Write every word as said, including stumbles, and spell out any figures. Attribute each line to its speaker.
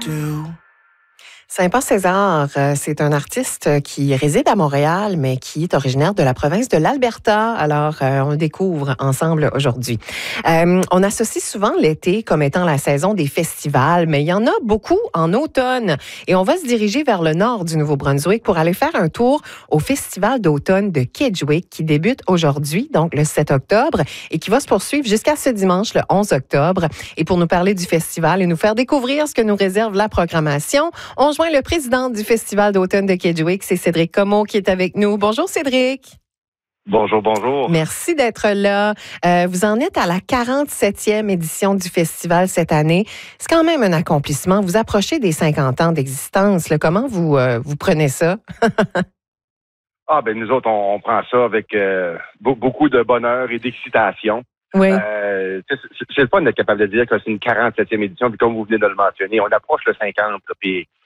Speaker 1: do.
Speaker 2: Saint-Paul César, euh, c'est un artiste qui réside à Montréal, mais qui est originaire de la province de l'Alberta. Alors, euh, on le découvre ensemble aujourd'hui. Euh, on associe souvent l'été comme étant la saison des festivals, mais il y en a beaucoup en automne. Et on va se diriger vers le nord du Nouveau-Brunswick pour aller faire un tour au festival d'automne de Kedgewick qui débute aujourd'hui, donc le sept octobre, et qui va se poursuivre jusqu'à ce dimanche, le onze octobre. Et pour nous parler du festival et nous faire découvrir ce que nous réserve la programmation, on le président du Festival d'automne de Kedgewick, c'est Cédric Comeau qui est avec nous. Bonjour Cédric.
Speaker 3: Bonjour, bonjour.
Speaker 2: Merci d'être là. Euh, vous en êtes à la quarante-septième édition du festival cette année. C'est quand même un accomplissement. Vous approchez des cinquante ans d'existence. Là. Comment vous, euh, vous prenez ça?
Speaker 3: ah, ben nous autres, on, on prend ça avec euh, beaucoup de bonheur et d'excitation.
Speaker 2: Oui.
Speaker 3: Euh, c'est, c'est le fun d'être capable de dire que c'est une quarante-septième édition, puis comme vous venez de le mentionner, on approche le cinquante, là, puis